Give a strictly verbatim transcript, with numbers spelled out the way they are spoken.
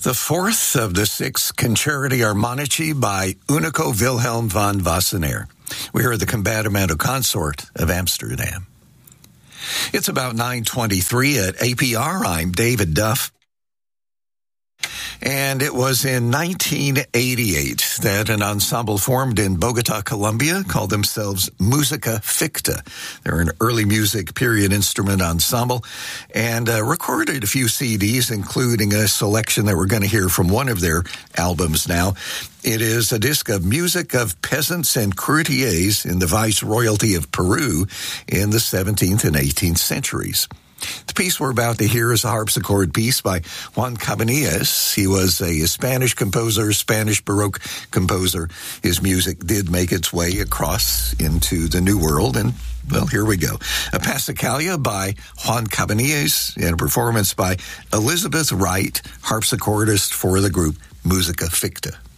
the fourth of the six Concerti Armonici by Unico Wilhelm van Wassenaar. We heard the Combattimento Consort of Amsterdam. It's about nine twenty-three at A P R. I'm David Duff. And it was in nineteen eighty-eight that an ensemble formed in Bogota, Colombia, called themselves Musica Ficta. They're an early music period instrument ensemble and uh, recorded a few C Ds, including a selection that we're going to hear from one of their albums now. It is a disc of music of peasants and courtiers in the Viceroyalty of Peru in the seventeenth and eighteenth centuries. The piece we're about to hear is a harpsichord piece by Juan Cabanillas. He was a Spanish composer, Spanish Baroque composer. His music did make its way across into the New World, and, well, here we go. A Passacaglia by Juan Cabanillas and a performance by Elizabeth Wright, harpsichordist for the group Musica Ficta.